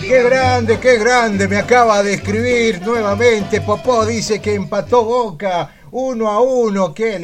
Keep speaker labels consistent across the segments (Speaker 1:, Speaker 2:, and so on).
Speaker 1: qué grande, me acaba de escribir nuevamente. Popó dice que empató Boca 1-1, qué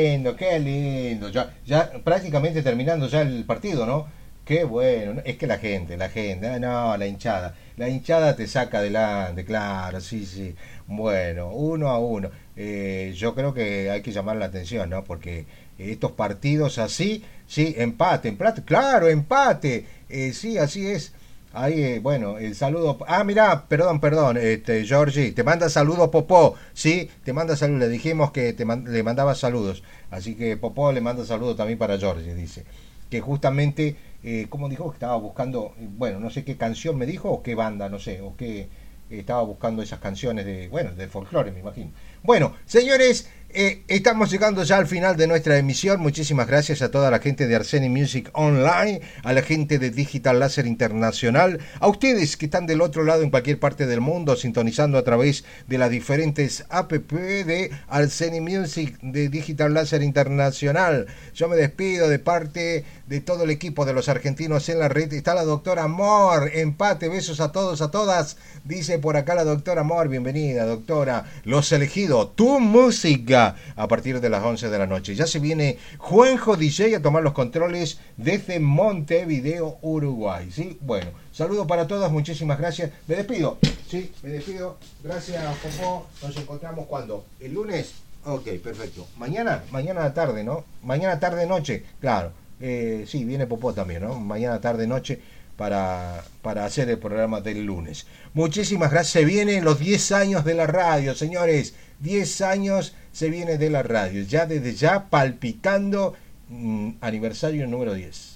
Speaker 1: lindo. Ya prácticamente terminando ya el partido, ¿no? Qué bueno, es que la gente, no, la hinchada te saca adelante, claro, sí. Bueno, 1-1. Yo creo que hay que llamar la atención, ¿no? Porque estos partidos así, sí, empate, claro, empate, sí, así es. Ahí, bueno, el saludo. Ah, mirá, perdón, Georgie, te manda saludos Popó, sí, te manda saludos. Le dijimos que le mandaba saludos, así que Popó le manda saludos también para Georgie, dice. Que justamente, como dijo, que estaba buscando, bueno, no sé qué canción me dijo, o qué banda, no sé, o qué, estaba buscando esas canciones de, bueno, del folclore, me imagino. Bueno, señores, estamos llegando ya al final de nuestra emisión. Muchísimas gracias a toda la gente de Arseni Music Online, a la gente de Digital Láser Internacional, a ustedes que están del otro lado en cualquier parte del mundo, sintonizando a través de las diferentes app de Arseni Music de Digital Láser Internacional. Yo me despido de parte de todo el equipo de los argentinos en la red. Está la doctora Amor, empate, besos a todos, a todas. Dice por acá la doctora Amor, bienvenida doctora. Los elegidos, tu música, a partir de las 11 de la noche. Ya se viene Juanjo DJ a tomar los controles desde Montevideo, Uruguay. ¿Sí? Bueno, saludos para todas, muchísimas gracias. Me despido, sí, Gracias, Popó. Nos encontramos cuando, el lunes. Ok, perfecto. Mañana tarde, ¿no? Mañana tarde, noche, claro. Sí, viene Popó también, ¿no? Mañana tarde, noche para hacer el programa del lunes. Muchísimas gracias. Se vienen los 10 años de la radio, señores. 10 años se viene de la radio. Ya desde ya palpitando aniversario número 10.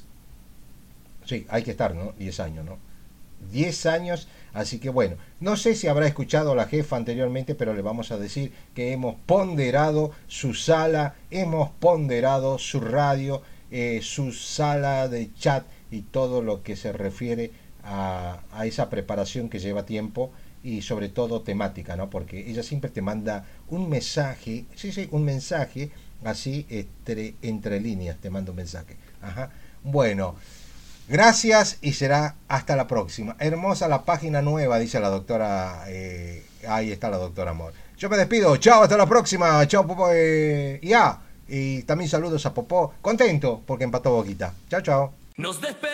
Speaker 1: Sí, hay que estar, ¿no? 10 años, ¿no? 10 años, así que bueno, no sé si habrá escuchado a la jefa anteriormente, pero le vamos a decir que hemos ponderado su sala, hemos ponderado su radio, su sala de chat y todo lo que se refiere a esa preparación que lleva tiempo y sobre todo temática, ¿no? Porque ella siempre te manda un mensaje, un mensaje así entre líneas, te manda un mensaje. Ajá. Bueno, gracias y será hasta la próxima. Hermosa la página nueva, dice la doctora. Ahí está la doctora Amor. Yo me despido. Chao, hasta la próxima. Chao, Popó. Y también saludos a Popó. Contento porque empató Boquita. Chao. Nos despedimos.